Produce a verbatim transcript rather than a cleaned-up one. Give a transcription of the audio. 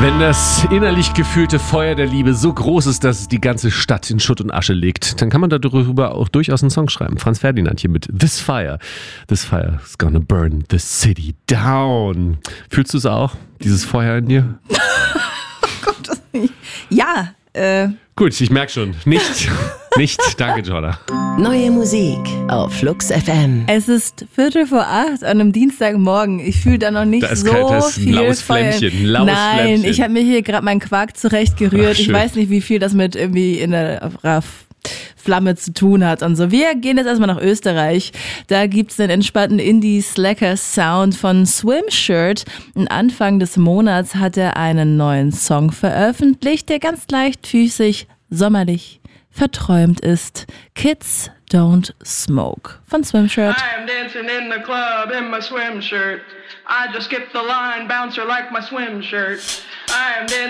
Wenn das innerlich gefühlte Feuer der Liebe so groß ist, dass es die ganze Stadt in Schutt und Asche legt, dann kann man darüber auch durchaus einen Song schreiben. Franz Ferdinand hier mit This Fire. This fire is gonna burn the city down. Fühlst du es auch, dieses Feuer in dir? Oh Gott, ja, äh. Gut, ich merke schon. Nicht, nicht. Danke, Jordan. Neue Musik auf Flux F M. Es ist Viertel vor acht an einem Dienstagmorgen. Ich fühle da noch nicht da ist so kein, das ist ein viel laues Feuer. Flämmchen. Ein laues Nein, Flämmchen. ich habe mir hier gerade meinen Quark zurechtgerührt. Ach, ich schön. weiß nicht, wie viel das mit irgendwie in der Raff Flamme zu tun hat und so. Wir gehen jetzt erstmal nach Österreich. Da gibt's den entspannten Indie-Slacker-Sound von Swimshirt. Und Anfang des Monats hat er einen neuen Song veröffentlicht, der ganz leichtfüßig, sommerlich, verträumt ist. Kids Don't Smoke von Swimshirt. I am dancing in the club in my swim shirt. I just skipped the line, bouncer like my swim shirt. I am dancing